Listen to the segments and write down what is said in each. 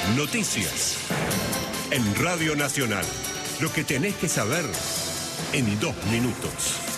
Noticias. En Radio Nacional. Lo que tenés que saber en 2 minutos.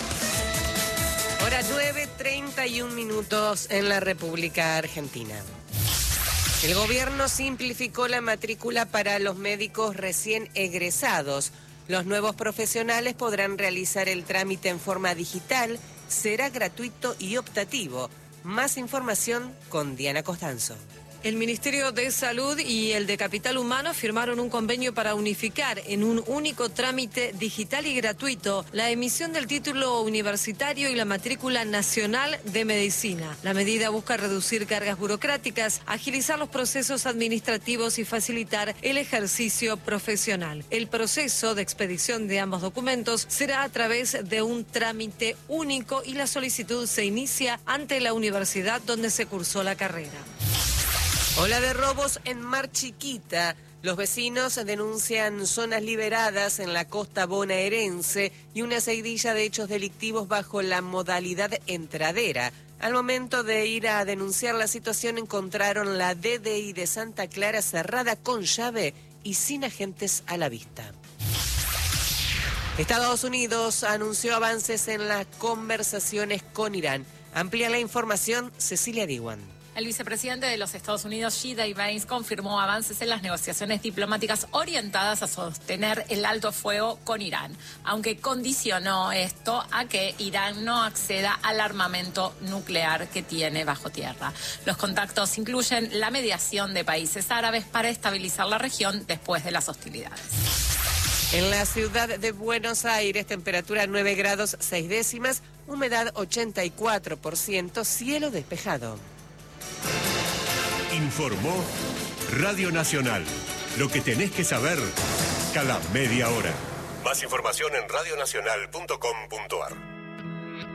Hora 9:31 minutos en la República Argentina. El gobierno simplificó la matrícula para los médicos recién egresados. Los nuevos profesionales podrán realizar el trámite en forma digital, será gratuito y optativo. Más información con Diana Costanzo. El Ministerio de Salud y el de Capital Humano firmaron un convenio para unificar en un único trámite digital y gratuito la emisión del título universitario y la matrícula nacional de medicina. La medida busca reducir cargas burocráticas, agilizar los procesos administrativos y facilitar el ejercicio profesional. El proceso de expedición de ambos documentos será a través de un trámite único y la solicitud se inicia ante la universidad donde se cursó la carrera. Ola de robos en Mar Chiquita. Los vecinos denuncian zonas liberadas en la costa bonaerense y una seguidilla de hechos delictivos bajo la modalidad entradera. Al momento de ir a denunciar la situación encontraron la DDI de Santa Clara cerrada con llave y sin agentes a la vista. Estados Unidos anunció avances en las conversaciones con Irán. Amplía la información Cecilia Diwan. El vicepresidente de los Estados Unidos, J.D. Vance, confirmó avances en las negociaciones diplomáticas orientadas a sostener el alto fuego con Irán, aunque condicionó esto a que Irán no acceda al armamento nuclear que tiene bajo tierra. Los contactos incluyen la mediación de países árabes para estabilizar la región después de las hostilidades. En la ciudad de Buenos Aires, temperatura 9 grados 6 décimas, humedad 84%, cielo despejado. Informó Radio Nacional. Lo que tenés que saber cada media hora. Más información en radionacional.com.ar.